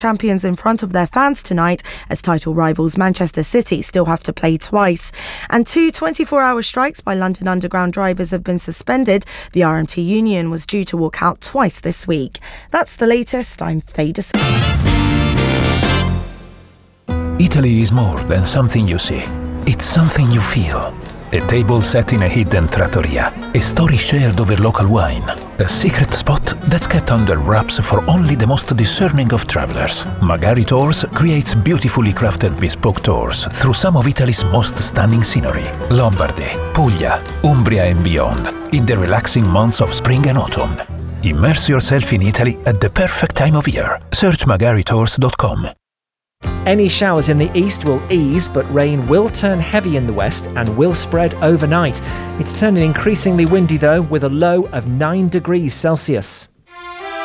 champions in front of their fans tonight, as title rivals Manchester City still have to play twice. And 2 24-hour strikes by London Underground drivers have been suspended. The RMT union was due to walk out twice this week. That's the latest. I'm Faye De Silva. Italy is more than something you see. It's something you feel. A table set in a hidden trattoria. A story shared over local wine. A secret spot that's kept under wraps for only the most discerning of travelers. Magari Tours creates beautifully crafted bespoke tours through some of Italy's most stunning scenery. Lombardy, Puglia, Umbria and beyond, in the relaxing months of spring and autumn. Immerse yourself in Italy at the perfect time of year. Search magaritours.com. Any showers in the east will ease, but rain will turn heavy in the west and will spread overnight. It's turning increasingly windy though, with a low of 9 degrees Celsius.